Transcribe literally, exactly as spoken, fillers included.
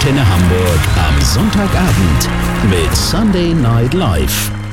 Antenne Hamburg am Sonntagabend mit Sunday Night Live.